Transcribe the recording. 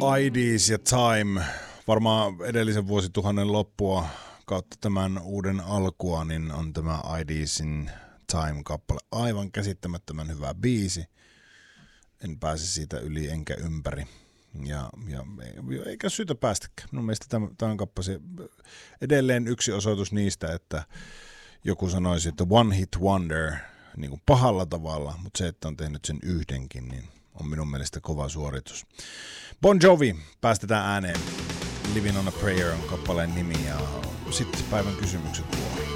IDs ja Time, varmaan edellisen vuosituhannen loppua kautta tämän uuden alkua, niin on tämä IDsin Time-kappale. Aivan käsittämättömän hyvä biisi. En pääse siitä yli enkä ympäri. Ja eikä syytä päästäkään. Minun mielestä tämä on kappale edelleen yksi osoitus niistä, että joku sanoisi, että one hit wonder niin kuin pahalla tavalla, mutta se, että on tehnyt sen yhdenkin, niin on minun mielestä kova suoritus. Bon Jovi, päästetään ääneen. Living on a Prayer on kappaleen nimi ja sitten päivän kysymykset vuoro.